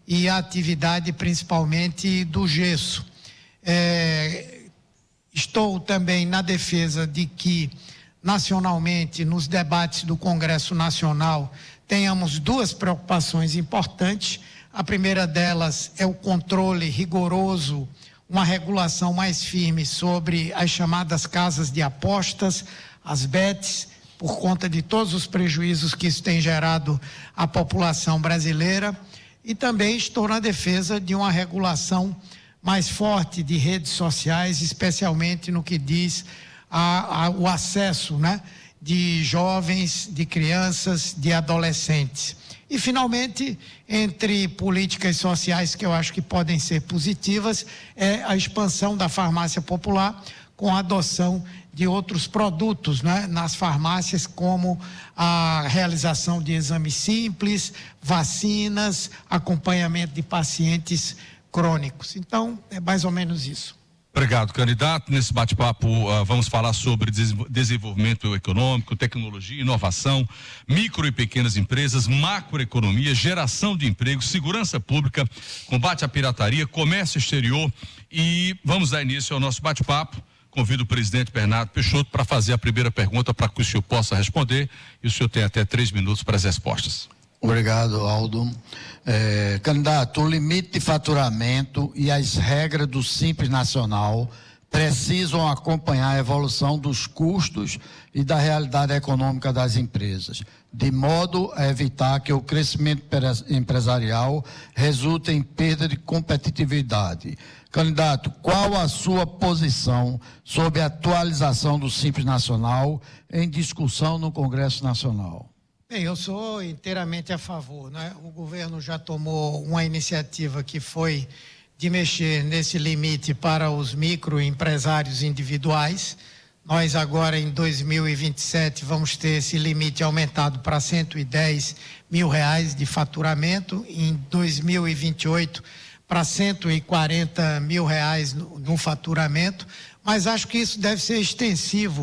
e a atividade principalmente do gesso. Estou também na defesa de que, nacionalmente, nos debates do Congresso Nacional, tenhamos duas preocupações importantes. A primeira delas é o controle rigoroso, uma regulação mais firme sobre as chamadas casas de apostas, as bets, por conta de todos os prejuízos que isso tem gerado à população brasileira. E também estou na defesa de uma regulação mais forte de redes sociais, especialmente no que diz ao acesso, né, de jovens, de crianças, de adolescentes. E, finalmente, entre políticas sociais que eu acho que podem ser positivas, é a expansão da farmácia popular com a adoção de outros produtos, né, nas farmácias, como a realização de exames simples, vacinas, acompanhamento de pacientes crônicos. Então, é mais ou menos isso. Obrigado, candidato. Nesse bate-papo, vamos falar sobre desenvolvimento econômico, tecnologia, inovação, micro e pequenas empresas, macroeconomia, geração de emprego, segurança pública, combate à pirataria, comércio exterior, e vamos dar início ao nosso bate-papo. Convido o presidente Bernardo Peixoto para fazer a primeira pergunta para que o senhor possa responder, e o senhor tem até 3 minutos para as respostas. Obrigado, Aldo. Candidato, o limite de faturamento e as regras do Simples Nacional precisam acompanhar a evolução dos custos e da realidade econômica das empresas, de modo a evitar que o crescimento empresarial resulte em perda de competitividade. Candidato, qual a sua posição sobre a atualização do Simples Nacional em discussão no Congresso Nacional? Bem, eu sou inteiramente a favor, né? O governo já tomou uma iniciativa que foi de mexer nesse limite para os microempresários individuais. Nós agora, em 2027, vamos ter esse limite aumentado para R$110 mil de faturamento, em 2028 para R$140 mil no faturamento, mas acho que isso deve ser extensivo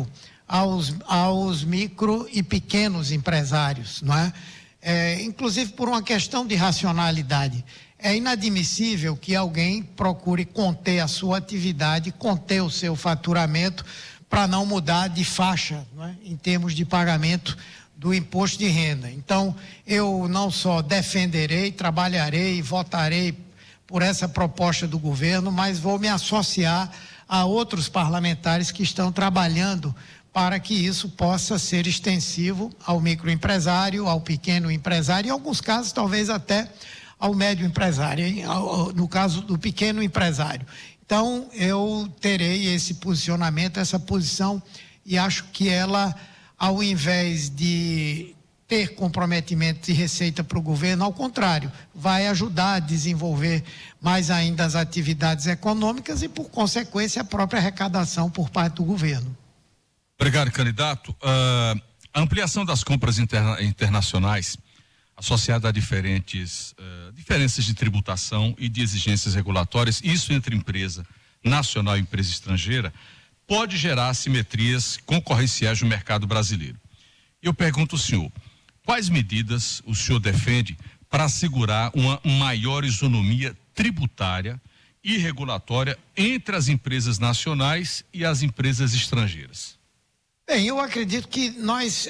aos micro e pequenos empresários, não é? Inclusive por uma questão de racionalidade. É inadmissível que alguém procure conter a sua atividade, conter o seu faturamento, para não mudar de faixa, não é? Em termos de pagamento do imposto de renda. Então, eu não só defenderei, trabalharei, votarei por essa proposta do governo, mas vou me associar a outros parlamentares que estão trabalhando para que isso possa ser extensivo ao microempresário, ao pequeno empresário, em alguns casos talvez até ao médio empresário, no caso do pequeno empresário. Então, eu terei esse posicionamento, essa posição, e acho que ela, ao invés de ter comprometimento de receita para o governo, ao contrário, vai ajudar a desenvolver mais ainda as atividades econômicas e, por consequência, a própria arrecadação por parte do governo. Obrigado, candidato. A ampliação das compras internacionais associada a diferenças de tributação e de exigências regulatórias, isso entre empresa nacional e empresa estrangeira, pode gerar assimetrias concorrenciais no mercado brasileiro. Eu pergunto ao senhor, quais medidas o senhor defende para assegurar uma maior isonomia tributária e regulatória entre as empresas nacionais e as empresas estrangeiras? Bem, eu acredito que nós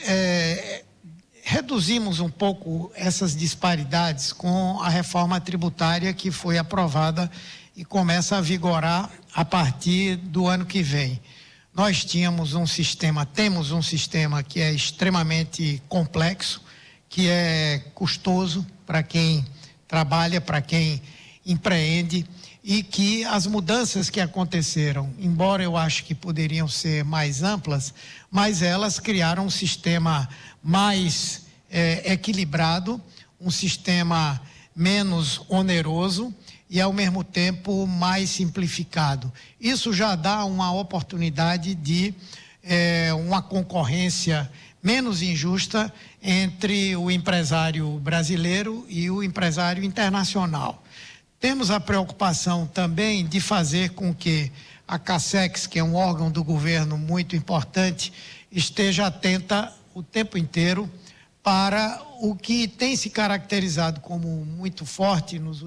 reduzimos um pouco essas disparidades com a reforma tributária que foi aprovada e começa a vigorar a partir do ano que vem. Nós temos um sistema que é extremamente complexo, que é custoso para quem trabalha, para quem empreende, e que as mudanças que aconteceram, embora eu acho que poderiam ser mais amplas, mas elas criaram um sistema mais equilibrado, um sistema menos oneroso e, ao mesmo tempo, mais simplificado. Isso já dá uma oportunidade de uma concorrência menos injusta entre o empresário brasileiro e o empresário internacional. Temos a preocupação também de fazer com que a CACEX, que é um órgão do governo muito importante, esteja atenta o tempo inteiro para o que tem se caracterizado como muito forte nos